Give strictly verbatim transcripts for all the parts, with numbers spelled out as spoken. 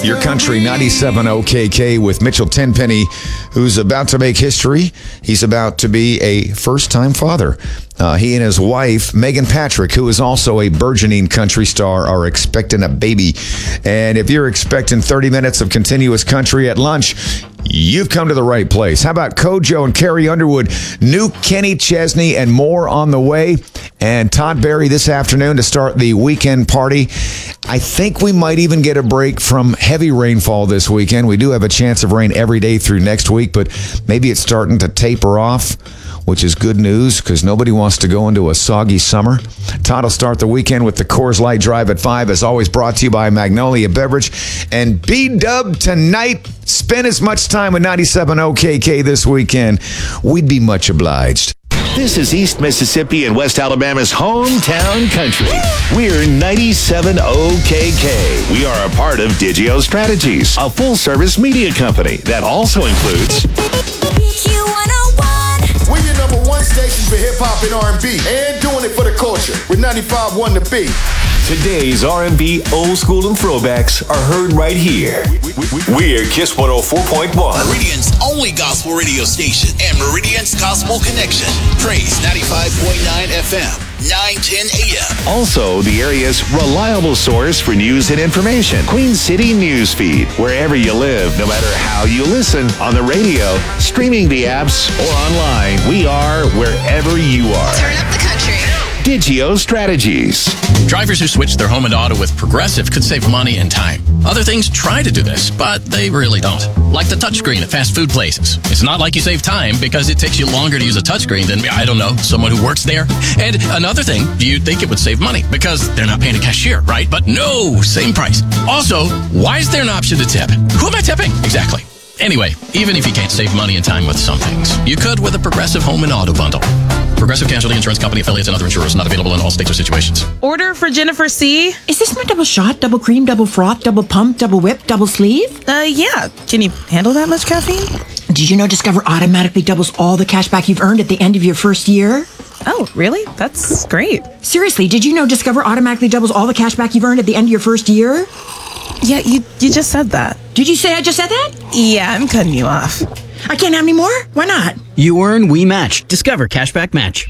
Your Country ninety-seven O K K with Mitchell Tenpenny, who's about to make history. He's about to be a first-time father. Uh, he and his wife, Megan Patrick, who is also a burgeoning country star, are expecting a baby. And if you're expecting thirty minutes of continuous country at lunch, you've come to the right place. How about Kojo and Carrie Underwood, new Kenny Chesney, and more on the way. And Todd Barry this afternoon to start the weekend party. I think we might even get a break from heavy rainfall this weekend. We do have a chance of rain every day through next week, but maybe it's starting to taper off, which is good news because nobody wants to go into a soggy summer. Todd will start the weekend with the Coors Light Drive at five, as always brought to you by Magnolia Beverage. And B-Dub tonight, spend as much time with ninety-seven O K K this weekend. We'd be much obliged. This is East Mississippi and West Alabama's hometown country. We're ninety-seven O K K. We are a part of Digio Strategies, a full-service media company that also includes Q one oh one. We're your number one station for hip-hop and R and B, and doing it for the culture with ninety-five point one The Beat. Today's R and B old school and throwbacks are heard right here. We're Kiss one oh four point one. Meridian's only gospel radio station and Meridian's Gospel Connection. Praise ninety-five point nine F M, nine ten A M. Also, the area's reliable source for news and information. Queen City News Feed. Wherever you live, no matter how you listen, on the radio, streaming the apps, or online, we are wherever you are. Turn up the country. Digio Strategies. Drivers who switch their home and auto with Progressive could save money and time. Other things try to do this, but they really don't. Like the touchscreen at fast food places. It's not like you save time because it takes you longer to use a touchscreen than, I don't know, someone who works there. And another thing, you'd think it would save money because they're not paying a cashier, right? But no, same price. Also, why is there an option to tip? Who am I tipping? Exactly. Anyway, even if you can't save money and time with some things, you could with a Progressive home and auto bundle. Progressive Casualty Insurance Company, affiliates, and other insurers. Not available in all states or situations. Order for Jennifer C. Is this my double shot, double cream, double froth, double pump, double whip, double sleeve? Uh, yeah. Can you handle that much caffeine? Did you know Discover automatically doubles all the cash back you've earned at the end of your first year? Oh, really? That's great. Seriously, did you know Discover automatically doubles all the cash back you've earned at the end of your first year? Yeah, you you just said that. Did you say I just said that? Yeah, I'm cutting you off. I can't have any more? Why not? You earn, we match. Discover Cashback Match.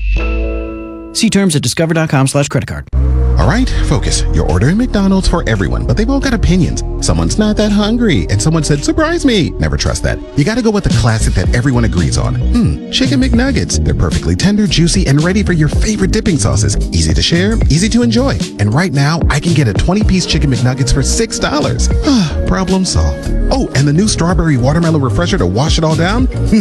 See terms at discover.com slash credit card. All right, focus. You're ordering McDonald's for everyone, but they've all got opinions. Someone's not that hungry, and someone said, surprise me. Never trust that. You gotta go with the classic that everyone agrees on. Hmm, Chicken McNuggets. They're perfectly tender, juicy, and ready for your favorite dipping sauces. Easy to share, easy to enjoy. And right now, I can get a twenty-piece Chicken McNuggets for six dollars. Problem solved. Oh, and the new strawberry watermelon refresher to wash it all down?